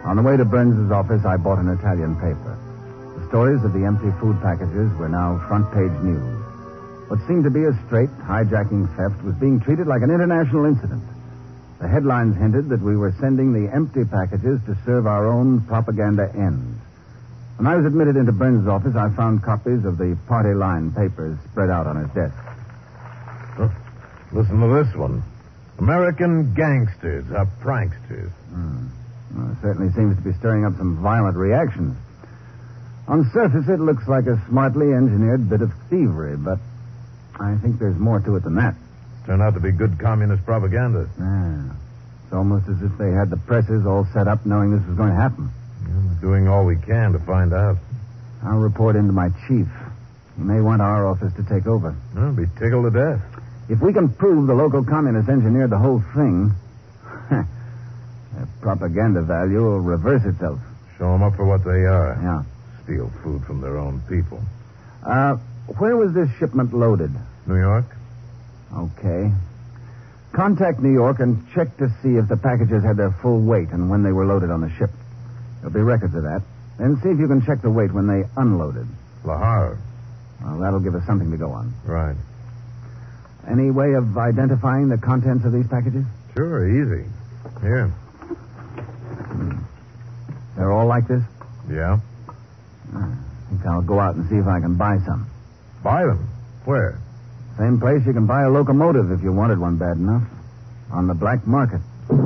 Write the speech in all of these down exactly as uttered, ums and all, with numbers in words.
On the way to Burns' office, I bought an Italian paper. The stories of the empty food packages were now front-page news. What seemed to be a straight hijacking theft was being treated like an international incident. The headlines hinted that we were sending the empty packages to serve our own propaganda ends. When I was admitted into Burns' office, I found copies of the party line papers spread out on his desk. Oh, listen to this one. American gangsters are pranksters. Hmm. Well, it certainly seems to be stirring up some violent reactions. On surface, it looks like a smartly engineered bit of thievery, but I think there's more to it than that. Turned out to be good communist propaganda. Yeah. It's almost as if they had the presses all set up knowing this was going to happen. Yeah, we're doing all we can to find out. I'll report into my chief. He may want our office to take over. I'll be tickled to death. If we can prove the local communists engineered the whole thing, their propaganda value will reverse itself. Show them up for what they are. Yeah. Steal food from their own people. Uh, where was this shipment loaded? New York? Okay. Contact New York and check to see if the packages had their full weight and when they were loaded on the ship. There'll be records of that. Then see if you can check the weight when they unloaded. Lahore. Well, that'll give us something to go on. Right. Any way of identifying the contents of these packages? Sure, easy. Here. Hmm. They're all like this? Yeah. I think I'll go out and see if I can buy some. Buy them? Where? Same place you can buy a locomotive if you wanted one bad enough. On the black market.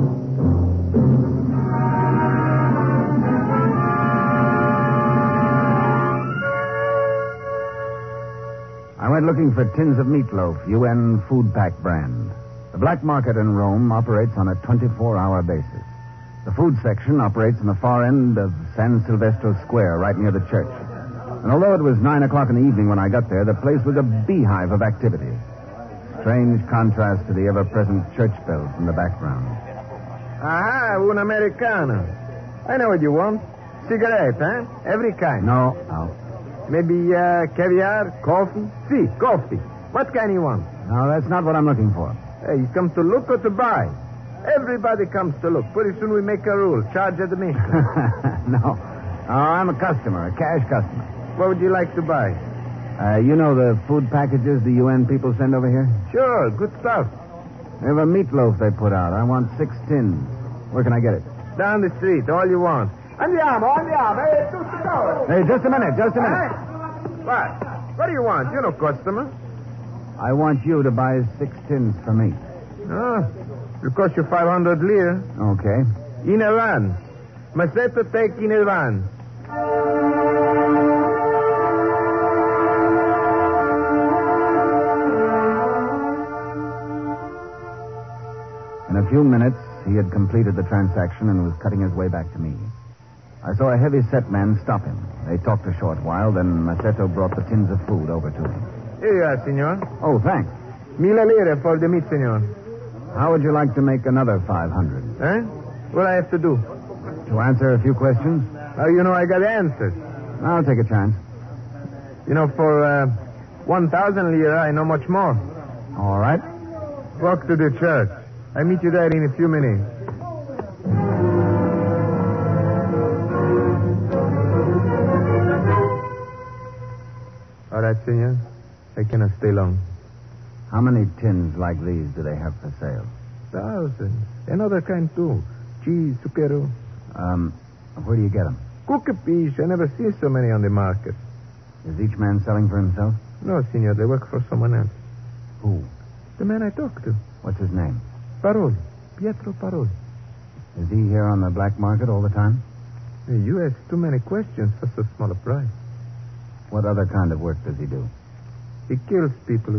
I went looking for tins of meatloaf, U N Food Pack brand. The black market in Rome operates on a twenty-four hour basis. The food section operates in the far end of San Silvestro Square, right near the church. And although it was nine o'clock in the evening when I got there, the place was a beehive of activity. Strange contrast to the ever-present church bells in the background. Ah, un americano. I know what you want. Cigarette, huh? Every kind. No, no. Maybe uh, caviar, coffee? Si, coffee. What kind you want? No, that's not what I'm looking for. Hey, you come to look or to buy? Everybody comes to look. Pretty soon we make a rule. Charge admission. No. Oh, I'm a customer, a cash customer. What would you like to buy? Uh, you know the food packages the U N people send over here? Sure, good stuff. They have a meatloaf they put out. I want six tins. Where can I get it? Down the street, all you want. Andiamo, andiamo. Hey, tutti due. Hey, just a minute, just a minute. Hey? What? What do you want? You're no customer. I want you to buy six tins for me. Oh, it'll cost you five hundred lire. Okay. In advance. Masetto take in advance. In a few minutes, he had completed the transaction and was cutting his way back to me. I saw a heavy-set man stop him. They talked a short while, then Masetto brought the tins of food over to him. Here you are, senor. Oh, thanks. Mille lire for the meat, senor. How would you like to make another five hundred? Eh? What I have to do? To answer a few questions? How you know I got answers? I'll take a chance. You know, for uh, one thousand lira, I know much more. All right. Walk to the church. I meet you there in a few minutes. All right, senor. I cannot stay long. How many tins like these do they have for sale? Thousands. Another kind, too. Cheese, zucchero. Um, where do you get them? Cookie fish. I never seen so many on the market. Is each man selling for himself? No, senor. They work for someone else. Who? The man I talked to. What's his name? Paroli. Pietro Paroli. Is he here on the black market all the time? Hey, you ask too many questions for so small a price. What other kind of work does he do? He kills people who